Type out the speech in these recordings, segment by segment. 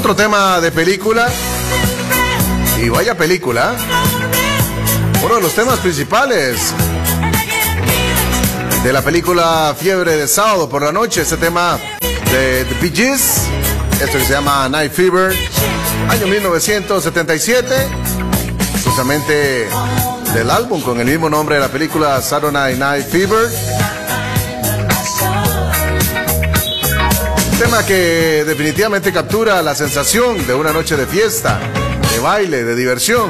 Otro tema de película. Y vaya película. Uno de los temas principales de la película Fiebre de Sábado por la Noche. Este tema de The Bee Gees. Esto que se llama Night Fever. Año 1977. Justamente del álbum con el mismo nombre de la película, Saturday Night Fever. Tema que definitivamente captura la sensación de una noche de fiesta, de baile, de diversión.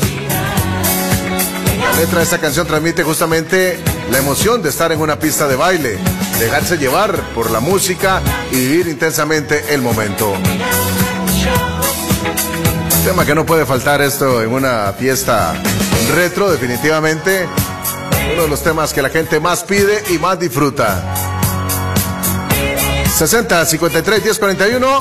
La letra de esta canción transmite justamente la emoción de estar en una pista de baile, dejarse llevar por la música y vivir intensamente el momento. Tema que no puede faltar esto en una fiesta retro, definitivamente uno de los temas que la gente más pide y más disfruta. 60 53 10 41.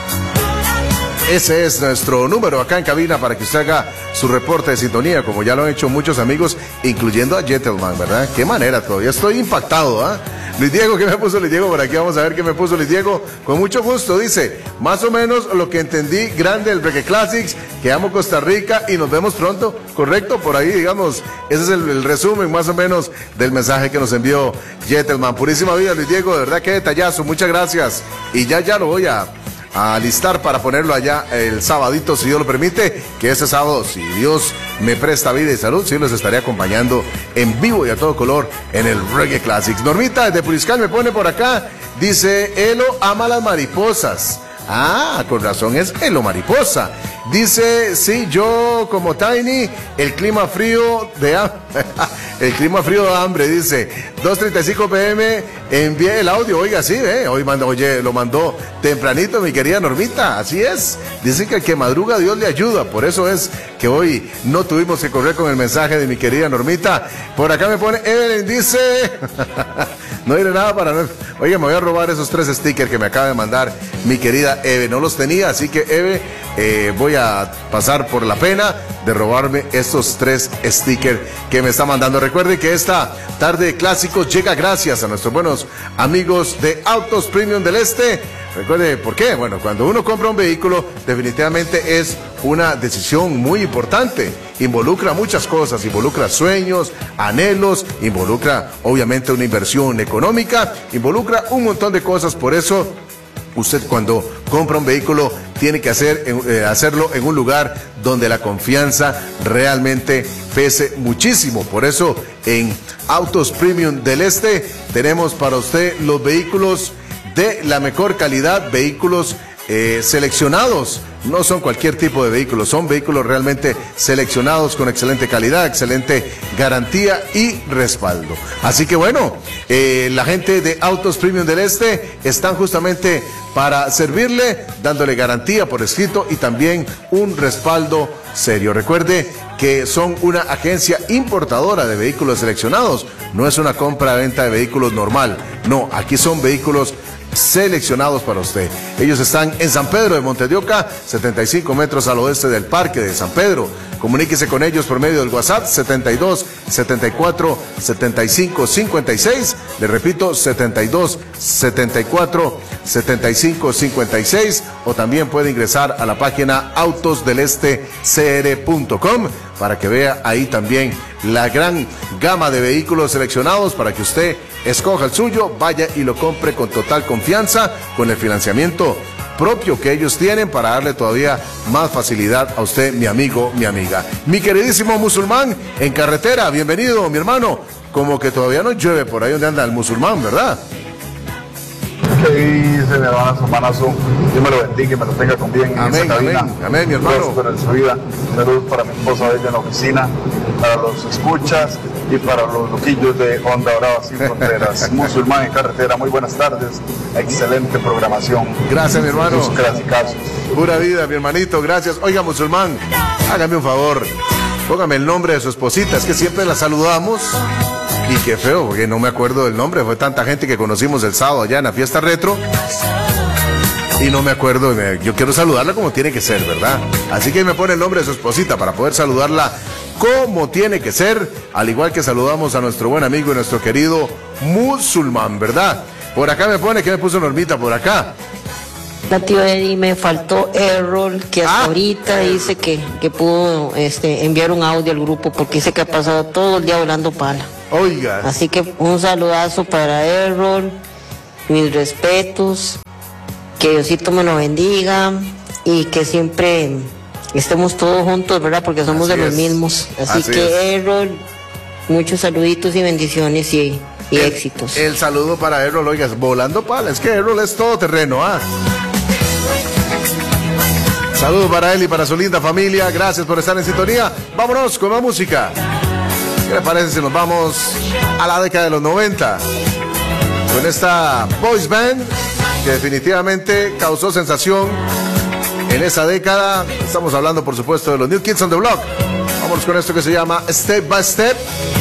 Ese es nuestro número acá en cabina para que usted haga su reporte de sintonía, como ya lo han hecho muchos amigos, incluyendo a Gentleman, ¿verdad? Qué manera, todavía estoy impactado, ¿ah? Luis Diego, ¿qué me puso Luis Diego por aquí? Vamos a ver qué me puso Luis Diego. Con mucho gusto, dice, más o menos lo que entendí, grande el Reggae Classics, que amo Costa Rica y nos vemos pronto. Correcto, por ahí, digamos, ese es el resumen más o menos del mensaje que nos envió Gentleman. Purísima vida, Luis Diego, de verdad que detallazo, muchas gracias. Y ya lo voy a alistar para ponerlo allá el sabadito, si Dios lo permite, que ese sábado, si Dios me presta vida y salud, sí los estaré acompañando en vivo y a todo color en el Reggae Classics. Normita desde Puriscal me pone por acá, dice, Elo ama las mariposas. Ah, con razón es Elo Mariposa. Dice, sí, yo como Tiny, el clima frío de el clima frío de hambre, dice, 2:35 p.m, envié el audio, oiga, sí, hoy lo mandó tempranito mi querida Normita, así es, dice que el que madruga Dios le ayuda, por eso es que hoy no tuvimos que correr con el mensaje de mi querida Normita. Por acá me pone Evelyn, dice, no diré nada para no, oiga, me voy a robar esos 3 stickers que me acaba de mandar mi querida Eve, no los tenía, así que Eve, voy a pasar por la pena de robarme estos 3 stickers que me está mandando. Recuerde que esta tarde de clásicos llega gracias a nuestros buenos amigos de Autos Premium del Este. Recuerde, ¿por qué? Bueno, cuando uno compra un vehículo, definitivamente es una decisión muy importante. Involucra muchas cosas, involucra sueños, anhelos, involucra obviamente una inversión económica, involucra un montón de cosas, por eso usted cuando compra un vehículo tiene que hacerlo en un lugar donde la confianza realmente pese muchísimo. Por eso en Autos Premium del Este tenemos para usted los vehículos de la mejor calidad, vehículos seleccionados. No son cualquier tipo de vehículos, son vehículos realmente seleccionados con excelente calidad, excelente garantía y respaldo. Así que bueno, la gente de Autos Premium del Este están justamente para servirle, dándole garantía por escrito y también un respaldo serio. Recuerde que son una agencia importadora de vehículos seleccionados, no es una compra-venta de vehículos normal, no, aquí son vehículos seleccionados para usted. Ellos están en San Pedro de Monte de Oca, 75 metros al oeste del Parque de San Pedro. Comuníquese con ellos por medio del WhatsApp 72 74 75 56. Le repito, 72 74 75 56. O también puede ingresar a la página autosdelestecr.com para que vea ahí también la gran gama de vehículos seleccionados para que usted escoja el suyo, vaya y lo compre con total confianza, con el financiamiento propio que ellos tienen para darle todavía más facilidad a usted, mi amigo, mi amiga. Mi queridísimo musulmán en carretera, bienvenido, mi hermano. Como que todavía no llueve por ahí donde anda el musulmán, ¿verdad? ¿Qué dice mi hermanazo? Dios me lo bendiga y me lo tenga con bien. Amén, en esa cabina. Amén, mi hermano. Próspero en su vida. Saludos para mi esposa desde la oficina, para los escuchas y para los loquillos de Onda Brava Sin Fronteras. Musulmán en carretera, muy buenas tardes. Excelente programación. Gracias, mi hermano. Sus clasicazos. Pura vida, mi hermanito, gracias. Oiga, musulmán, hágame un favor. Póngame el nombre de su esposita, es que siempre la saludamos. Y qué feo, porque no me acuerdo del nombre. Fue tanta gente que conocimos el sábado allá en la fiesta retro. Y no me acuerdo, yo quiero saludarla como tiene que ser, ¿verdad? Así que me pone el nombre de su esposita para poder saludarla como tiene que ser, al igual que saludamos a nuestro buen amigo y nuestro querido musulmán, ¿verdad? Por acá me pone, ¿qué me puso Normita por acá? La tío Eddie, me faltó Errol, que hasta ahorita dice que pudo enviar un audio al grupo porque dice que ha pasado todo el día volando pala. Oiga. Así que un saludazo para Errol, mis respetos, que Diosito me lo bendiga y que siempre estemos todos juntos, ¿verdad? Porque somos de los mismos. Así que Errol, muchos saluditos y bendiciones y éxitos. El saludo para Errol, oiga, volando pala, es que Errol es todo terreno, ¿ah? Saludos para él y para su linda familia. Gracias por estar en sintonía. Vámonos con la música. ¿Qué le parece si nos vamos a la década de los 90? Con esta boys band que definitivamente causó sensación en esa década. Estamos hablando, por supuesto, de los New Kids on the Block. Vámonos con esto que se llama Step by Step.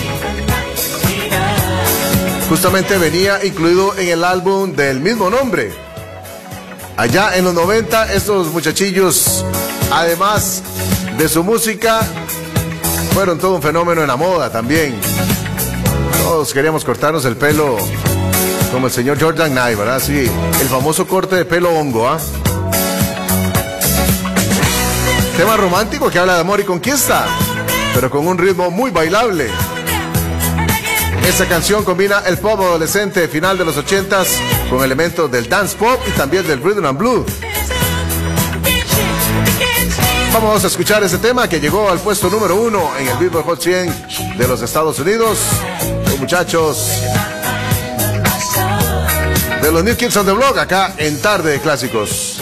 Justamente venía incluido en el álbum del mismo nombre. Allá en los 90, estos muchachillos, además de su música, fueron todo un fenómeno en la moda también. Todos queríamos cortarnos el pelo como el señor Jordan Knight, ¿verdad? Sí, el famoso corte de pelo hongo, ¿ah? Tema romántico que habla de amor y conquista, pero con un ritmo muy bailable. Esta canción combina el pop adolescente final de los 80s con elementos del dance pop y también del rhythm and blues. Vamos a escuchar ese tema que llegó al puesto número 1 en el Billboard Hot 100 de los Estados Unidos. Los muchachos de los New Kids on the Block acá en Tarde de Clásicos.